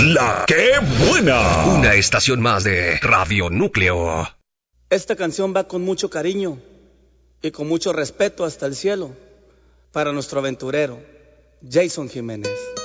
La que buena. Una estación más de Radio Núcleo. Esta canción va con mucho cariño y con mucho respeto hasta el cielo para nuestro aventurero, Jason Jiménez.